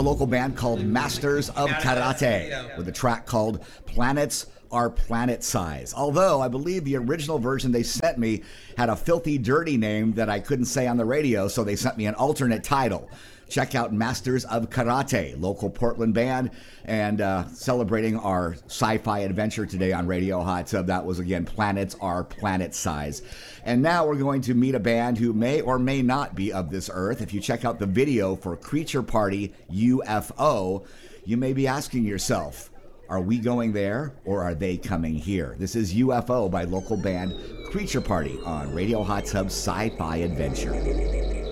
a local band called Masters of Karate with a track called Planets Are Planet Size. Although I believe the original version they sent me had a filthy, dirty name that I couldn't say on the radio, so they sent me an alternate title. Check out Masters of Karate, local Portland band, and celebrating our sci-fi adventure today on Radio Hot Tub. That was, again, Planets Are Planet Size. And now we're going to meet a band who may or may not be of this earth. If you check out the video for Creature Party UFO, you may be asking yourself, are we going there or are they coming here? This is UFO by local band Creature Party on Radio Hot Tub's Sci-Fi Adventure.